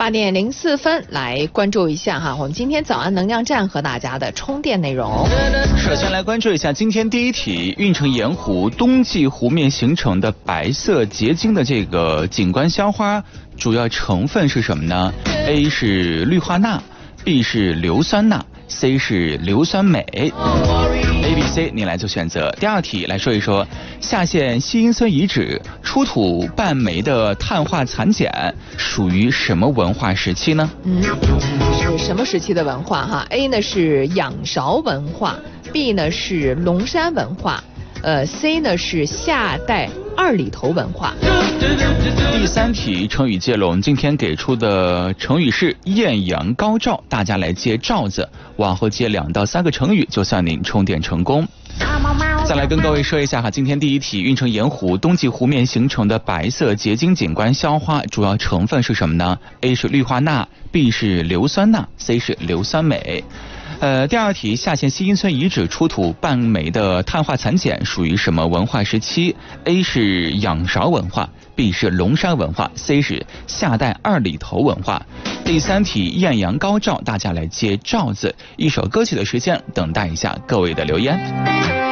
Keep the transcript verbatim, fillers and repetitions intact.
八点零四分，来关注一下哈，我们今天早安能量站和大家的充电内容。 首先来关注一下今天第一题，运城盐湖冬季湖面形成的白色结晶的这个景观香花，主要成分是什么呢？ A 是氯化钠， B 是硫酸钠， C 是硫酸镁。A、B、C， 你来做选择。第二题来说一说下县西阴村遗址出土半枚的碳化蚕茧，属于什么文化时期呢？ 嗯，是什么时期的文化哈 ？A 呢是仰韶文化 ，B 呢是龙山文化，呃 C 呢是夏代二里头文化。 第三题成语接龙，今天给出的成语是艳阳高照，大家来接罩子，往后接两到三个成语就算您充电成功。再来跟各位说一下哈，今天第一题，运城盐湖冬季湖面形成的白色结晶景观香花主要成分是什么呢？ A 是氯化钠， B 是硫酸钠， C 是硫酸镁。呃，第二题，下县西阴村遗址出土半枚的碳化蚕茧属于什么文化时期？ A 是仰韶文化， B 是龙山文化， C 是夏代二里头文化。第三题，艳阳高照，大家来接罩子。一首歌曲的时间，等待一下各位的留言。